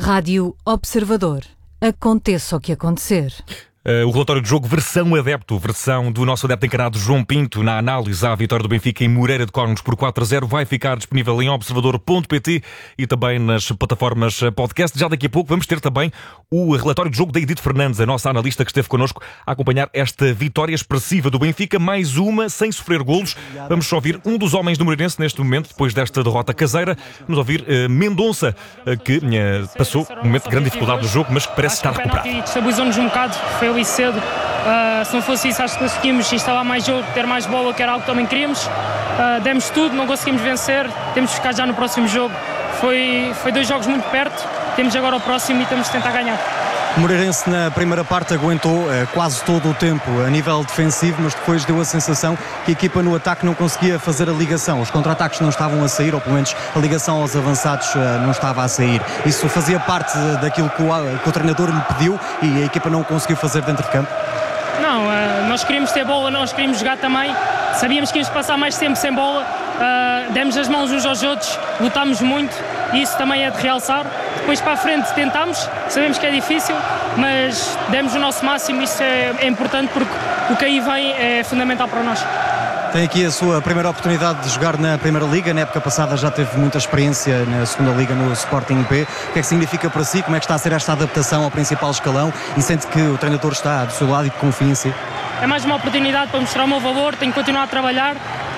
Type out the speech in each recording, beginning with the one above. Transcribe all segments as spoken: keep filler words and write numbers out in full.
Rádio Observador. Aconteça o que acontecer. Uh, o relatório de jogo versão adepto, versão do nosso adepto encarado João Pinto na análise à vitória do Benfica em Moreira de Cónegos por quatro a zero, vai ficar disponível em observador ponto pt e também nas plataformas podcast. Já daqui a pouco vamos ter também o relatório de jogo da Edith Fernandes, a nossa analista que esteve connosco a acompanhar esta vitória expressiva do Benfica, mais uma sem sofrer golos. Vamos só ouvir um dos homens do Moreirense neste momento, depois desta derrota caseira. Vamos ouvir uh, Mendonça, uh, que uh, passou um momento de grande dificuldade do jogo, mas que parece estar recuperado. Estabilizou-nos um bocado, foi ali cedo. Uh, se não fosse isso, acho que conseguimos instalar mais jogo, ter mais bola, que era algo que também queríamos. Uh, demos tudo, não conseguimos vencer, temos de ficar já no próximo jogo. Foi, foi dois jogos muito perto, temos agora o próximo e temos de tentar ganhar. O Moreirense na primeira parte aguentou eh, quase todo o tempo a nível defensivo, mas depois deu a sensação que a equipa no ataque não conseguia fazer a ligação. Os contra-ataques não estavam a sair, ou pelo menos a ligação aos avançados eh, não estava a sair. Isso fazia parte daquilo que o, que o treinador lhe pediu e a equipa não o conseguiu fazer dentro de campo? Não, uh, nós queríamos ter bola, nós queríamos jogar também. Sabíamos que íamos passar mais tempo sem bola, uh, demos as mãos uns aos outros, lutámos muito e isso também é de realçar. Depois para a frente tentámos, sabemos que é difícil, mas demos o nosso máximo e isso é, é importante porque o que aí vem é fundamental para nós. Tem aqui a sua primeira oportunidade de jogar na Primeira Liga, na época passada já teve muita experiência na Segunda Liga no Sporting B. O que é que significa para si? Como é que está a ser esta adaptação ao principal escalão e sente que o treinador está do seu lado e que confia em si? É mais uma oportunidade para mostrar o meu valor, tenho que continuar a trabalhar,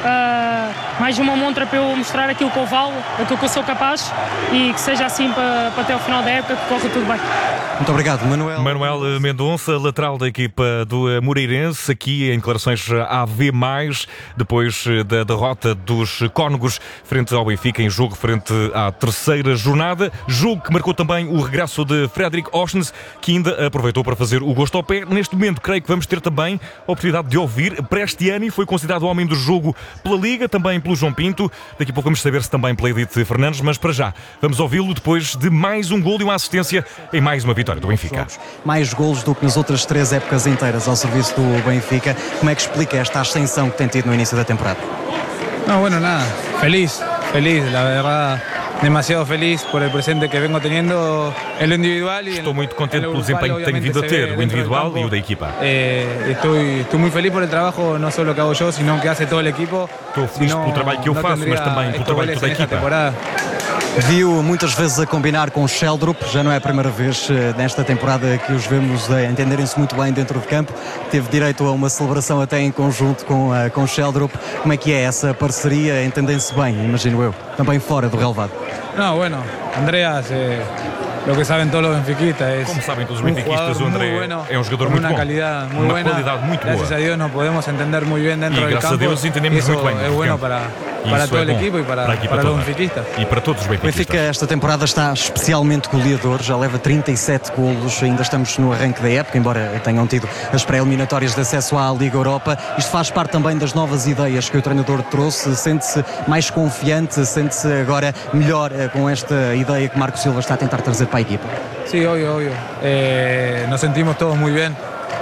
uh, mais uma montra para eu mostrar aquilo que eu valo, aquilo que eu sou capaz e que seja assim para, para até ao final da época que corra tudo bem. Muito obrigado, Manuel. Manuel Mendonça, lateral da equipa do Moreirense, aqui em declarações à V mais, depois da derrota dos Cónegos frente ao Benfica em jogo frente à terceira jornada. Jogo que marcou também o regresso de Fredrik Oshnes, que ainda aproveitou para fazer o gosto ao pé. Neste momento, creio que vamos ter também a oportunidade de ouvir Prestiani, foi considerado o homem do jogo pela Liga, também pelo João Pinto. Daqui a pouco vamos saber se também pela Edith Fernandes, mas para já vamos ouvi-lo depois de mais um golo e uma assistência em mais uma vitória do Benfica. Mais golos do que nas outras três épocas inteiras ao serviço do Benfica. Como é que explica esta ascensão que tem tido no início da temporada? No, bueno, nada, feliz, feliz, la verdad, demasiado feliz por el presente que vengo teniendo en lo individual. Estou muito contente pelo desempenho que tenho vindo a ter, o individual e o da equipa. Eh, estoy, estoy muy feliz por el trabajo, no solo que hago yo, sino que hace todo el equipo. Estou feliz pelo trabalho que eu faço, mas também pelo trabalho de toda a equipa. Viu muitas vezes a combinar com Sheldrup, já não é a primeira vez nesta temporada que os vemos a entenderem-se muito bem dentro de campo. Teve direito a uma celebração até em conjunto com, com Sheldrup. Como é que é essa parceria? Entendem-se bem, imagino eu, também fora do relevado. Não, bueno, Andreas, eh, lo que sabem todos os benfiquistas es como sabem todos os benfiquistas, o André bueno, é um jogador muito bom, calidad muy uma buena. qualidade muito boa. Graças a Deus nos podemos entender muito bem dentro e do campo. graças a Deus entendemos muito bem. É bueno para para todo é o equipo e para, para, para os benfiquistas. E para todos os benfiquistas. O Benfica esta temporada está especialmente goleador, já leva trinta e sete golos, ainda estamos no arranque da época, embora tenham tido as pré-eliminatórias de acesso à Liga Europa. Isto faz parte também das novas ideias que o treinador trouxe, sente-se mais confiante, sente-se agora melhor com esta ideia que Marco Silva está a tentar trazer para a equipa? Sí, obvio, obvio. Eh, nos sentimos todos muy bien.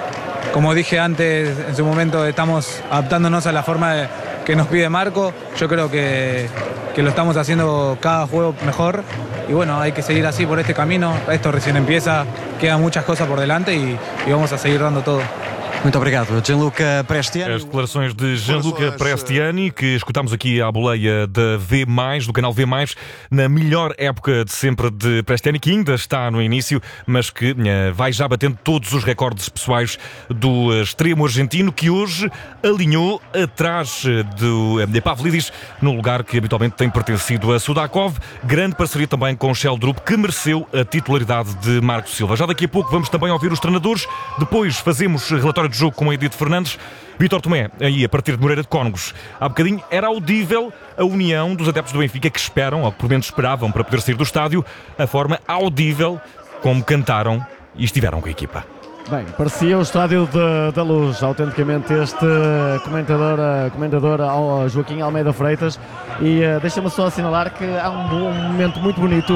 Como dije antes, en su momento estamos adaptándonos a la forma de, que nos pide Marco. Yo creo que, que lo estamos haciendo cada juego mejor y bueno, hay que seguir así por este camino. Esto recién empieza, quedan muchas cosas por delante y, y vamos a seguir dando todo. Muito obrigado, Gianluca Prestiani. As declarações de Gianluca Prestiani, que escutámos aqui à boleia da V mais, do canal V mais, na melhor época de sempre de Prestiani, que ainda está no início, mas que uh, vai já batendo todos os recordes pessoais do uh, extremo argentino, que hoje alinhou atrás do uh, Pavlidis, no lugar que habitualmente tem pertencido a Sudakov. Grande parceria também com Sheldrup, que mereceu a titularidade de Marco Silva. Já daqui a pouco vamos também ouvir os treinadores, depois fazemos relatório de jogo com a Edith Fernandes. Vítor Tomé, aí a partir de Moreira de Cónegos, há bocadinho era audível a união dos adeptos do Benfica que esperam, ou que por menos esperavam para poder sair do estádio, a forma audível como cantaram e estiveram com a equipa. Bem, parecia o Estádio de, da Luz, autenticamente este comentador, comentador Joaquim Almeida Freitas, e uh, deixa-me só assinalar que há um, um momento muito bonito.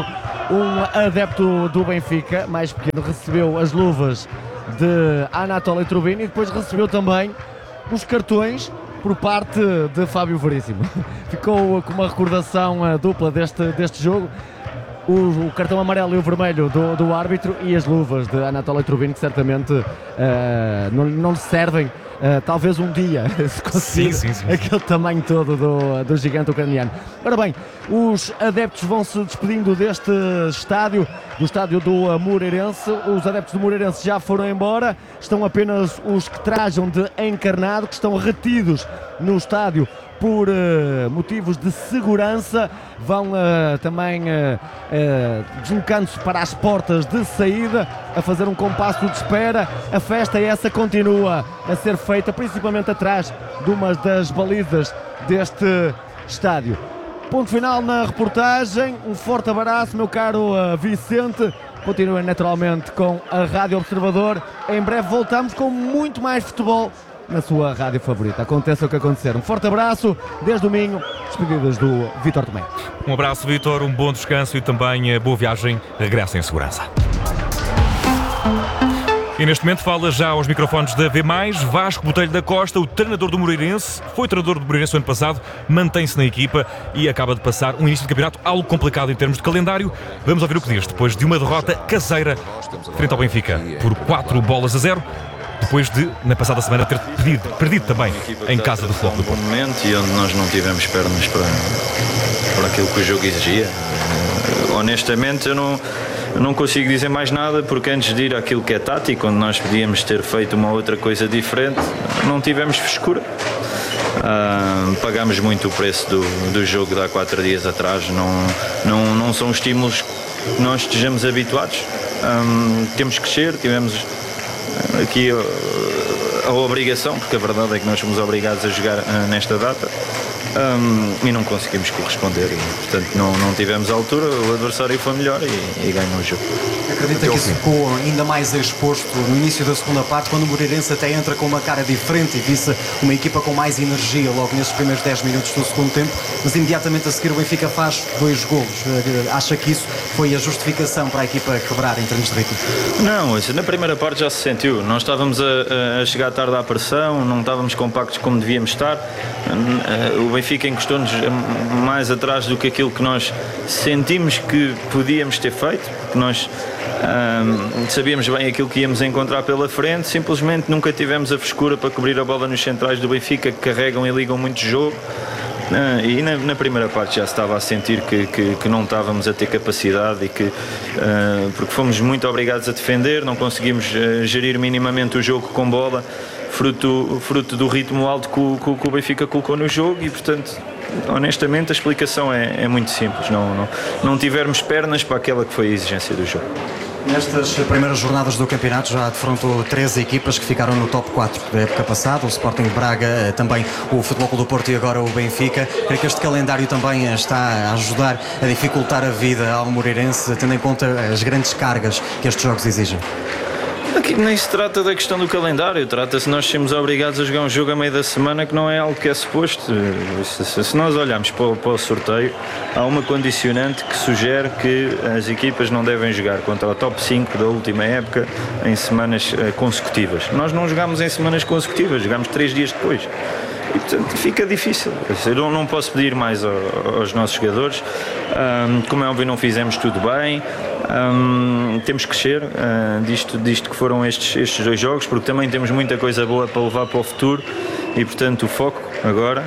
Um adepto do Benfica, mais pequeno, recebeu as luvas de Anatoly Trubin e depois recebeu também os cartões por parte de Fábio Veríssimo. Ficou com uma recordação uh, dupla deste, deste jogo. o, o cartão amarelo e o vermelho do, do árbitro e as luvas de Anatoly Trubin, que certamente uh, não, não lhe servem. Uh, talvez um dia se conseguir sim, sim, sim, aquele tamanho todo do, do gigante ucraniano. Ora bem, os adeptos vão se despedindo deste estádio, do estádio do Moreirense. Os adeptos do Moreirense já foram embora, estão apenas os que trajam de encarnado, que estão retidos no estádio por uh, motivos de segurança. Vão uh, também uh, uh, deslocando-se para as portas de saída, a fazer um compasso de espera. A festa essa continua a ser feita, principalmente atrás de uma das balizas deste estádio. Ponto final na reportagem. Um forte abraço, meu caro uh, Vicente. Continuem naturalmente com a Rádio Observador. Em breve voltamos com muito mais futebol na sua rádio favorita. Aconteça o que acontecer. Um forte abraço desde o Minho. Despedidas do Vítor Tomé. Um abraço, Vítor, um bom descanso e também boa viagem. Regressa em segurança. E neste momento fala já aos microfones da V mais, Vasco Botelho da Costa, o treinador do Moreirense. Foi treinador do Moreirense no ano passado, mantém-se na equipa e acaba de passar um início de campeonato algo complicado em termos de calendário. Vamos ouvir o que diz depois de uma derrota caseira frente ao Benfica por quatro bolas a zero. Depois de, na passada semana, ter perdido, perdido também em casa do Futebol Clube do Porto. Um momento e onde nós não tivemos pernas para, para aquilo que o jogo exigia. Honestamente, eu não, eu não consigo dizer mais nada, porque antes de ir àquilo que é tático, onde nós podíamos ter feito uma outra coisa diferente, não tivemos frescura. Uh, pagámos muito o preço do, do jogo de há quatro dias atrás. Não, não, não são estímulos que nós estejamos habituados. Um, temos que crescer, tivemos aqui a, a obrigação, porque a verdade é que nós somos obrigados a jogar uh, nesta data, um, e não conseguimos corresponder e, portanto não, não tivemos a altura. O adversário foi melhor e, e ganhou o jogo. Acredita que isso ficou ainda mais exposto no início da segunda parte, quando o Moreirense até entra com uma cara diferente e visse uma equipa com mais energia logo nesses primeiros dez minutos do segundo tempo, mas imediatamente a seguir o Benfica faz dois golos. Acha que isso foi a justificação para a equipa quebrar em termos de ritmo? Não, isso na primeira parte já se sentiu. Nós estávamos a, a chegar tarde à pressão, não estávamos compactos como devíamos estar. O Benfica encostou-nos mais atrás do que aquilo que nós sentimos que podíamos ter feito, porque nós Um, sabíamos bem aquilo que íamos encontrar pela frente, simplesmente nunca tivemos a frescura para cobrir a bola nos centrais do Benfica, que carregam e ligam muito jogo. Uh, e na, na primeira parte já se estava a sentir que, que, que não estávamos a ter capacidade e que, uh, porque fomos muito obrigados a defender, não conseguimos uh, gerir minimamente o jogo com bola, fruto, fruto do ritmo alto que o, que o Benfica colocou no jogo. E portanto, honestamente, a explicação é, é muito simples. Não, não, não tivermos pernas para aquela que foi a exigência do jogo. Nestas primeiras jornadas do campeonato já defrontou treze equipas que ficaram no top quatro da época passada, o Sporting Braga, também o Futebol Clube do Porto e agora o Benfica. Creio que este calendário também está a ajudar a dificultar a vida ao Moreirense, tendo em conta as grandes cargas que estes jogos exigem. Aqui nem se trata da questão do calendário, trata-se de nós sermos obrigados a jogar um jogo a meio da semana, que não é algo que é suposto. Se nós olharmos para o, para o sorteio, há uma condicionante que sugere que as equipas não devem jogar contra o top cinco da última época em semanas consecutivas. Nós não jogámos em semanas consecutivas, jogámos três dias depois. E portanto fica difícil. Eu não, não posso pedir mais ao, aos nossos jogadores. Um, como é óbvio, não fizemos tudo bem. Um, temos que crescer uh, disto, disto que foram estes, estes dois jogos, porque também temos muita coisa boa para levar para o futuro. E portanto o foco agora,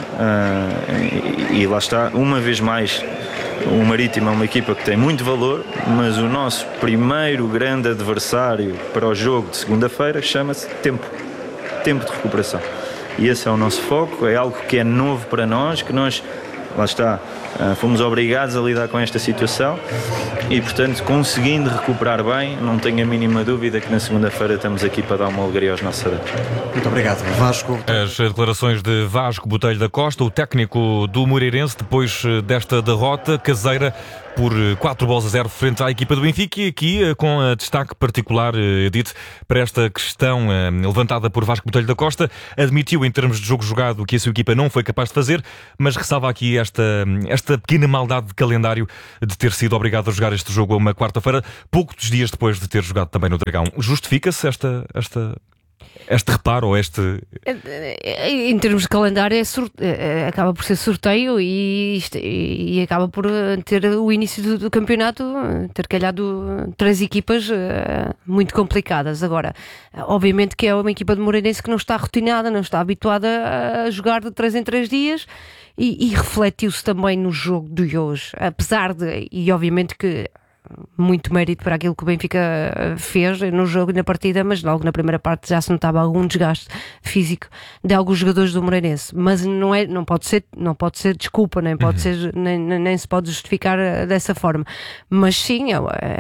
uh, e, e lá está, uma vez mais, o Marítimo é uma equipa que tem muito valor, mas o nosso primeiro grande adversário para o jogo de segunda-feira chama-se tempo, tempo de recuperação. E esse é o nosso foco, é algo que é novo para nós, que nós, lá está, fomos obrigados a lidar com esta situação e, portanto, conseguindo recuperar bem, não tenho a mínima dúvida que na segunda-feira estamos aqui para dar uma alegria aos nossos adeptos. Muito obrigado, Vasco. As declarações de Vasco Botelho da Costa, o técnico do Moreirense, depois desta derrota caseira por quatro bolas a zero frente à equipa do Benfica, e aqui com destaque particular, Edith, para esta questão levantada por Vasco Botelho da Costa. Admitiu em termos de jogo jogado que a sua equipa não foi capaz de fazer, mas ressalva aqui esta, esta pequena maldade de calendário de ter sido obrigado a jogar este jogo a uma quarta-feira, poucos dias depois de ter jogado também no Dragão. Justifica-se esta, esta, este reparo ou este... Em termos de calendário é sorte... acaba por ser sorteio e, isto... e acaba por ter o início do, do campeonato, ter calhado três equipas uh, muito complicadas. Agora, obviamente que é uma equipa de Moreirense que não está rotinada, não está habituada a jogar de três em três dias e, e refletiu-se também no jogo de hoje, apesar de, e obviamente que muito mérito para aquilo que o Benfica fez no jogo e na partida, mas logo na primeira parte já se notava algum desgaste físico de alguns jogadores do Moreirense, mas não, é, não, pode, ser, não pode ser desculpa, nem, pode uhum. ser, nem, nem se pode justificar dessa forma, mas sim, é,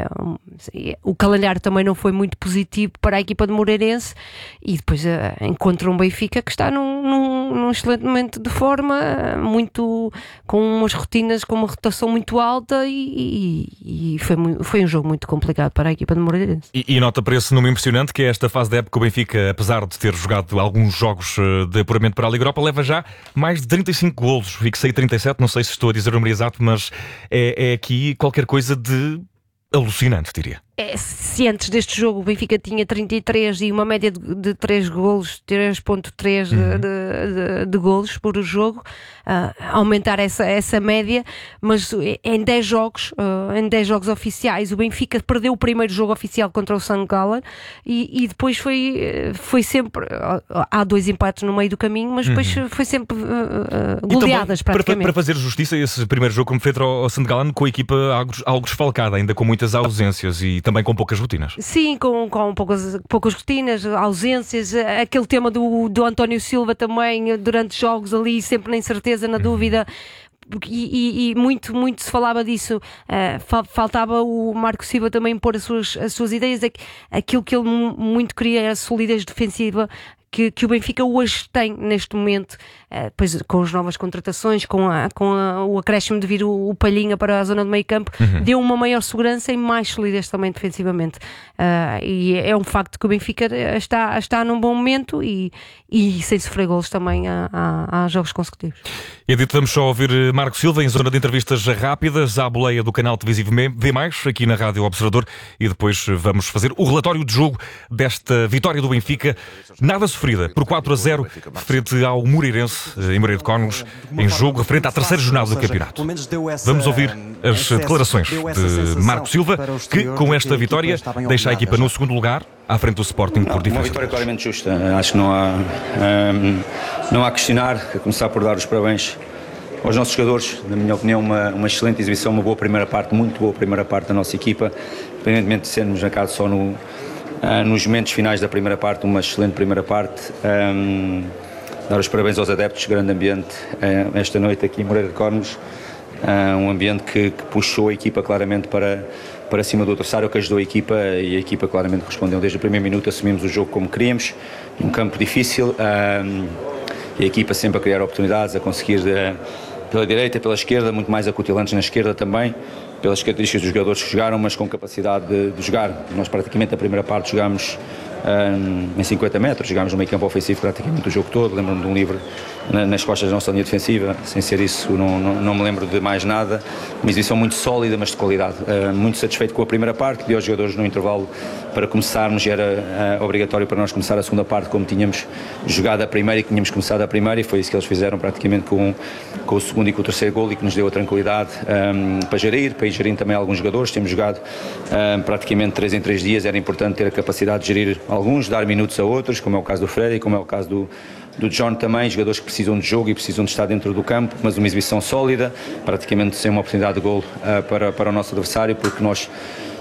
é, o calendário também não foi muito positivo para a equipa de Moreirense e depois é, encontra um Benfica que está num, num, num excelente momento de forma, muito, com umas rotinas, com uma rotação muito alta e, e, e foi Foi um jogo muito complicado para a equipa de Moreirense. E, e nota para esse número impressionante que é esta fase da época o Benfica, apesar de ter jogado alguns jogos de apuramento para a Liga Europa, leva já mais de trinta e cinco golos. Fixei trinta e sete, não sei se estou a dizer o número exato, mas é, é aqui qualquer coisa de alucinante, diria. É, se antes deste jogo o Benfica tinha trinta e três e uma média de, de três golos, três vírgula três uhum. de, de, de golos por jogo, uh, aumentar essa, essa média, mas em dez jogos, uh, em dez jogos oficiais, o Benfica perdeu o primeiro jogo oficial contra o Sankt Gallen e, e depois foi, foi sempre, uh, há dois empates no meio do caminho, mas depois uhum. foi sempre uh, uh, goleadas também, praticamente. Para, para fazer justiça, esse primeiro jogo como frente ao, ao Sankt Gallen, com a equipa algo, algo desfalcada, ainda com muitas ausências e também com poucas rotinas. Sim, com, com poucas, poucas rotinas, ausências, aquele tema do, do António Silva também, durante jogos ali, sempre na incerteza, na dúvida, e, e, e muito, muito se falava disso. Uh, faltava o Marco Silva também pôr as suas, as suas ideias, aquilo que ele muito queria era a solidez defensiva, Que, que o Benfica hoje tem neste momento, eh, pois, com as novas contratações, com, a, com a, o acréscimo de vir o, o Palhinha para a zona de meio campo, uhum. deu uma maior segurança e mais solidez também defensivamente. Uh, e é um facto que o Benfica está, está num bom momento e, e sem sofrer golos também há, há, há jogos consecutivos. E dito, vamos só ouvir Marco Silva em zona de entrevistas rápidas à boleia do canal televisivo V mais, aqui na Rádio Observador, e depois vamos fazer o relatório de jogo desta vitória do Benfica. Nada sofrida por quatro a zero frente ao Moreirense em Moreira de Cónegos, em jogo referente à terceira jornada do campeonato. Vamos ouvir as declarações de Marco Silva, que com esta vitória deixa a equipa no segundo lugar, à frente do Sporting por diferença. Uma vitória claramente justa. Acho que não há, um, não há a questionar, a começar por dar os parabéns aos nossos jogadores. Na minha opinião, uma, uma excelente exibição, uma boa primeira parte, muito boa primeira parte da nossa equipa, independentemente de sermos na casa só no Uh, nos momentos finais da primeira parte, uma excelente primeira parte. Um, dar os parabéns aos adeptos, grande ambiente uh, esta noite aqui em Moreira de Cónegos, uh, um ambiente que, que puxou a equipa claramente para, para cima do adversário, que ajudou a equipa e a equipa claramente respondeu. Desde o primeiro minuto assumimos o jogo como queríamos, num campo difícil, um, e a equipa sempre a criar oportunidades, a conseguir uh, pela direita, pela esquerda, muito mais acutilantes na esquerda também, pelas características dos jogadores que jogaram, mas com capacidade de, de jogar. Nós praticamente a primeira parte jogámos um, em cinquenta metros, jogámos no meio campo ofensivo praticamente o jogo todo. Lembro-me de um livre na, nas costas da nossa linha defensiva, sem ser isso não, não, não me lembro de mais nada. Uma exibição muito sólida, mas de qualidade. Uh, muito satisfeito com a primeira parte, pedi aos jogadores no intervalo para começarmos, era uh, obrigatório para nós começar a segunda parte como tínhamos jogado a primeira e que tínhamos começado a primeira, e foi isso que eles fizeram praticamente com, com o segundo e com o terceiro golo, e que nos deu a tranquilidade um, para gerir, para ir gerindo também alguns jogadores. Temos jogado um, praticamente três em três dias, era importante ter a capacidade de gerir alguns, dar minutos a outros, como é o caso do Freddy, como é o caso do, do John também, jogadores que precisam de jogo e precisam de estar dentro do campo, mas uma exibição sólida, praticamente sem uma oportunidade de golo uh, para, para o nosso adversário, porque nós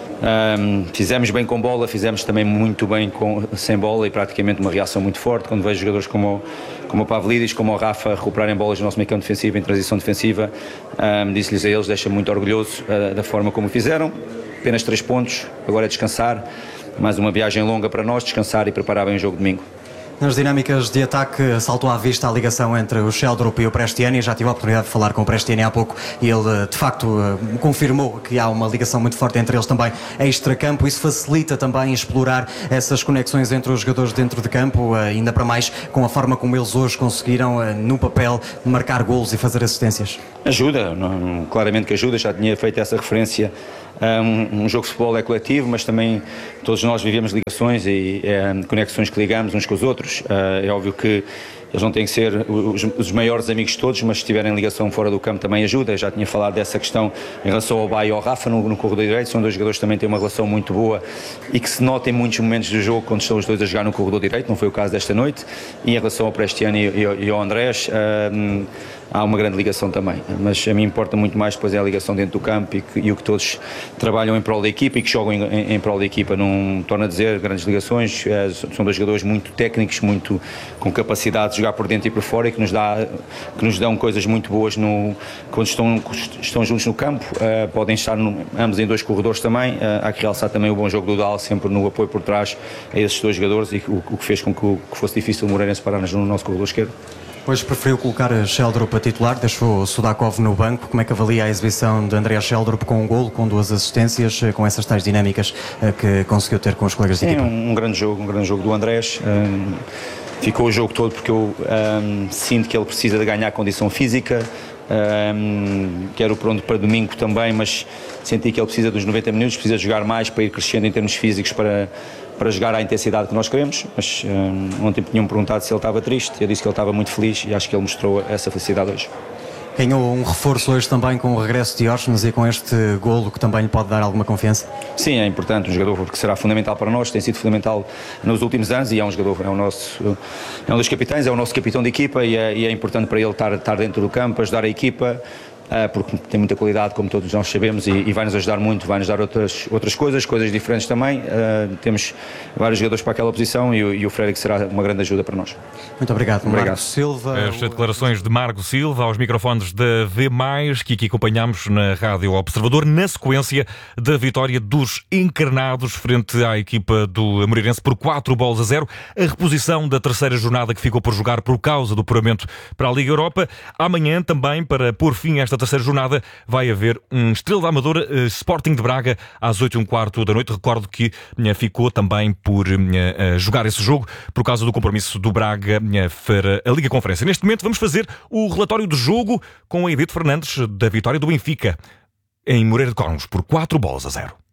Um, fizemos bem com bola, fizemos também muito bem com, sem bola, e praticamente uma reação muito forte. Quando vejo jogadores como, como o Pavlidis, como o Rafa recuperarem bolas no nosso meio campo defensivo, em transição defensiva, um, disse-lhes a eles, deixa-me muito orgulhoso uh, da forma como fizeram. Apenas três pontos, agora é descansar, mais uma viagem longa para nós, descansar e preparar bem o jogo de domingo. Nas dinâmicas de ataque saltou à vista a ligação entre o Sheldrup e o Prestiani. Já tive a oportunidade de falar com o Prestiani há pouco e ele de facto confirmou que há uma ligação muito forte entre eles também extra-campo. Isso facilita também explorar essas conexões entre os jogadores dentro de campo, ainda para mais com a forma como eles hoje conseguiram no papel marcar golos e fazer assistências. Ajuda, não, claramente que ajuda. Já tinha feito essa referência Um, um jogo de futebol é coletivo, mas também todos nós vivemos ligações e é, conexões que ligamos uns com os outros. Uh, é óbvio que eles não têm que ser os, os maiores amigos de todos, mas se tiverem ligação fora do campo também ajuda. Eu já tinha falado dessa questão em relação ao Baio e ao Rafa no, no corredor direito. São dois jogadores que também têm uma relação muito boa e que se nota em muitos momentos do jogo quando estão os dois a jogar no corredor direito. Não foi o caso desta noite. E em relação ao Prestiani e, e, e ao Andrés, uh, há uma grande ligação também. Mas a mim importa muito mais depois é a ligação dentro do campo e, que, e o que todos trabalham em prol da equipa e que jogam em, em, em prol da equipa. Não torna a dizer grandes ligações. Uh, são dois jogadores muito técnicos, muito com capacidade de jogar por dentro e por fora e que nos, dá, que nos dão coisas muito boas no, quando estão, estão juntos no campo. Uh, podem estar no, ambos em dois corredores também. Uh, há que realçar também o bom jogo do Dal, sempre no apoio por trás a esses dois jogadores e o, o que fez com que, o, que fosse difícil o Moreirense parar no nosso corredor esquerdo. Hoje preferiu colocar Sheldrup a titular, deixou Sudakov no banco. Como é que avalia a exibição de André Sheldrup com um golo, com duas assistências, com essas tais dinâmicas que conseguiu ter com os colegas de Sim, equipa? Um, um grande jogo, um grande jogo do Andrés. Um, ficou o jogo todo porque eu um, sinto que ele precisa de ganhar condição física. Um, quero pronto para domingo também, mas senti que ele precisa dos noventa minutos, precisa jogar mais para ir crescendo em termos físicos para, para jogar à intensidade que nós queremos. Mas um, ontem tinham-me perguntado se ele estava triste, eu disse que ele estava muito feliz e acho que ele mostrou essa felicidade hoje. Ganhou um reforço hoje também com o regresso de Diógenes e com este golo que também lhe pode dar alguma confiança? Sim, é importante, um jogador que será fundamental para nós, tem sido fundamental nos últimos anos e é um jogador, é o nosso, é um dos capitães, é o nosso capitão de equipa e é, e é importante para ele estar, estar dentro do campo, ajudar a equipa. Porque tem muita qualidade, como todos nós sabemos, e, e vai-nos ajudar muito, vai-nos dar outras, outras coisas, coisas diferentes também. Uh, temos vários jogadores para aquela posição e, e o Frederick será uma grande ajuda para nós. Muito obrigado, obrigado. Marco Silva. As declarações de Marco Silva aos microfones da V mais, que aqui acompanhamos na Rádio Observador, na sequência da vitória dos encarnados frente à equipa do Moreirense por quatro bolas a zero. A reposição da terceira jornada que ficou por jogar por causa do apuramento para a Liga Europa. Amanhã também, para pôr fim a esta terceira jornada, vai haver um Estrela da Amadora uh, Sporting de Braga às oito e um quarto da noite. Recordo que uh, ficou também por uh, uh, jogar esse jogo por causa do compromisso do Braga uh, para a Liga Conferência. Neste momento vamos fazer o relatório do jogo com a Edith Fernandes da vitória do Benfica em Moreira de Cónegos por quatro bolas a zero.